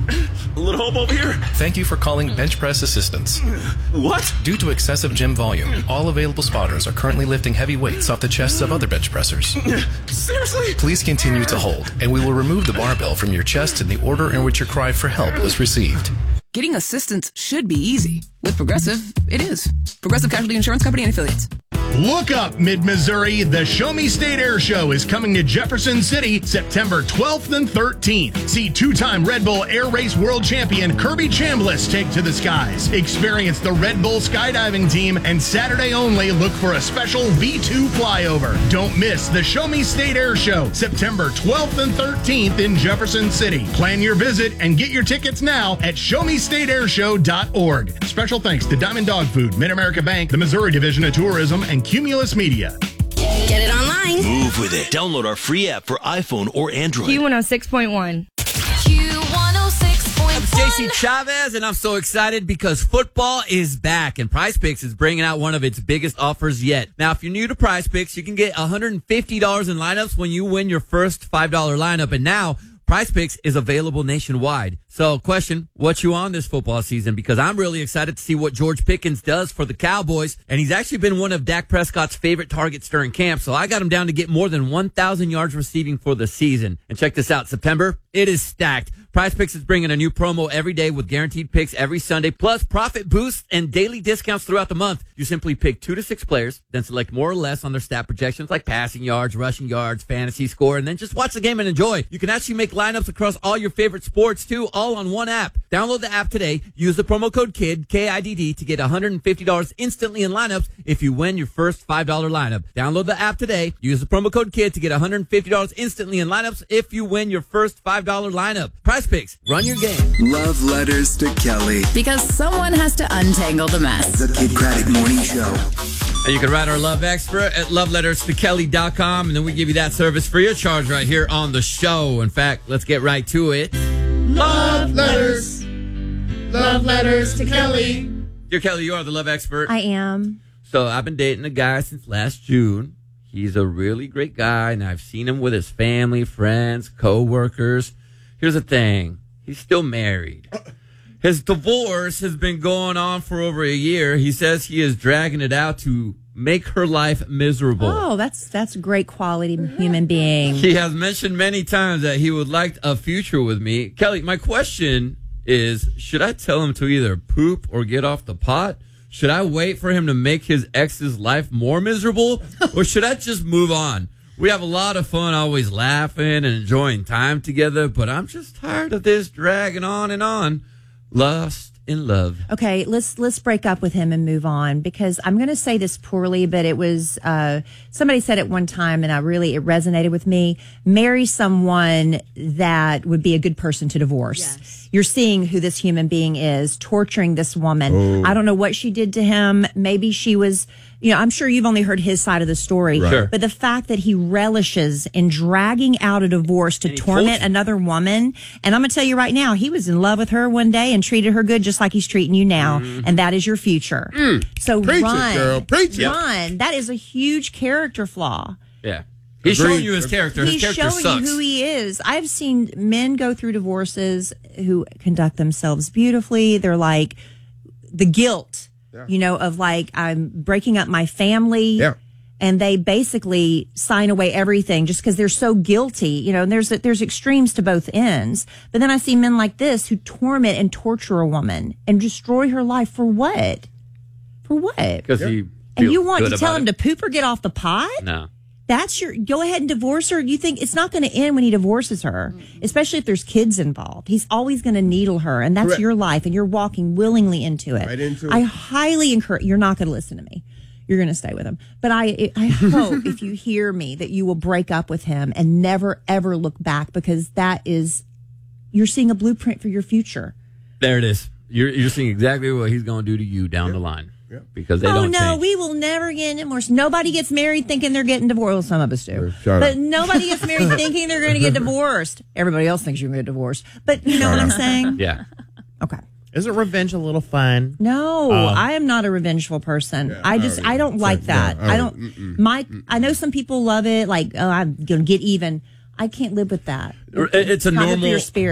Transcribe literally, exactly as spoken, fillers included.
A little hope over here. Thank you for calling Bench Press Assistance. What? Due to excessive gym volume, all available spotters are currently lifting heavy weights off the chests of other bench pressers. Seriously? Please continue to hold, and we will remove the barbell from your chest in the order in which your cry for help was received. Getting assistance should be easy. With Progressive, it is. Progressive Casualty Insurance Company and Affiliates. Look up, Mid-Missouri. The Show Me State Air Show is coming to Jefferson City September twelfth and thirteenth. See two-time Red Bull Air Race World Champion Kirby Chambliss take to the skies. Experience the Red Bull skydiving team, and Saturday only, look for a special V two flyover. Don't miss the Show Me State Air Show September twelfth and thirteenth in Jefferson City. Plan your visit and get your tickets now at show me state air show dot org. Special thanks to Diamond Dog Food, Mid-America Bank, the Missouri Division of Tourism, and Cumulus Media. Get it online. Move with it. Download our free app for iPhone or Android. Q one oh six point one. Q one oh six point one. I'm J C Chavez, and I'm so excited because football is back, and Prize Picks is bringing out one of its biggest offers yet. Now, if you're new to Prize Picks, you can get one hundred fifty dollars in lineups when you win your first five dollar lineup, and now Prize Picks is available nationwide. So, question, what you on this football season? Because I'm really excited to see what George Pickens does for the Cowboys. And he's actually been one of Dak Prescott's favorite targets during camp. So I got him down to get more than one thousand yards receiving for the season. And check this out, September, it is stacked. Prize Picks is bringing a new promo every day with guaranteed picks every Sunday, plus profit boosts and daily discounts throughout the month. You simply pick two to six players, then select more or less on their stat projections like passing yards, rushing yards, fantasy score, and then just watch the game and enjoy. You can actually make lineups across all your favorite sports too, all on one app. Download the app today. Use the promo code KID, K I D D, to get one hundred fifty dollars instantly in lineups if you win your first five dollar lineup. Download the app today. Use the promo code KID to get one hundred fifty dollars instantly in lineups if you win your first five dollar lineup. Prize Picks. Run your game. Love letters to Kelly. Because someone has to untangle the mess. The Kid Craddock Morning Show. And you can write our love expert at love letters to kelly dot com, and then we give you that service free of charge right here on the show. In fact, let's get right to it. Love letters. Love letters to Kelly. Dear Kelly, you are the love expert. I am. So I've been dating a guy since last June. He's a really great guy, and I've seen him with his family, friends, co-workers. Here's the thing. He's still married. His divorce has been going on for over a year. He says he is dragging it out to make her life miserable. Oh, that's that's a great quality human being. He has mentioned many times that he would like a future with me. Kelly, my question is, should I tell him to either poop or get off the pot? Should I wait for him to make his ex's life more miserable? Or should I just move on? We have a lot of fun always laughing and enjoying time together, but I'm just tired of this dragging on and on. Lost in love. Okay, let's let's break up with him and move on, because I'm going to say this poorly, but it was uh, somebody said it one time, and I really it resonated with me. Marry someone that would be a good person to divorce. Yes. You're seeing who this human being is, torturing this woman. Oh. I don't know what she did to him. Maybe she was, you know, I'm sure you've only heard his side of the story. Right. Sure. But the fact that he relishes in dragging out a divorce to torment another woman. And I'm going to tell you right now, he was in love with her one day and treated her good just like he's treating you now. Mm. And that is your future. Mm. So Preach run. it, girl. Preach it. Run. That is a huge character flaw. Yeah. He's Agreed. showing you his character. His He's character showing sucks. you who he is. I've seen men go through divorces who conduct themselves beautifully. They're like the guilt, yeah. you know, of like, I'm breaking up my family. Yeah. And they basically sign away everything just because they're so guilty. You know, and there's there's extremes to both ends. But then I see men like this who torment and torture a woman and destroy her life for what? For what? Because yeah. he And you want good to tell about him it. to poop or get off the pot? No. That's your, go ahead and divorce her. You think it's not going to end when he divorces her, especially if there's kids involved. He's always going to needle her, and that's Correct. your life, and you're walking willingly into it. Right into I it. highly encourage, you're not going to listen to me. You're going to stay with him. But I, I hope if you hear me that you will break up with him and never, ever look back, because that is, you're seeing a blueprint for your future. There it is. You're, you're seeing exactly what he's going to do to you down the line. Yeah. Because they oh, don't no, change. we will never get divorced. Nobody gets married thinking they're getting divorced. Well, some of us do. Shut but up. nobody gets married thinking they're going to get divorced. Everybody else thinks you're going to get divorced. But you know what I'm saying? Yeah. Okay. Isn't revenge a little fun? No, Uh, I am not a revengeful person. Yeah, I just, I don't like that. no, I I don't- don't, mm-mm, my, I know some people love it. Like, oh, I'm going to get even. I can't live with that. It's a not good for normal- your spirit.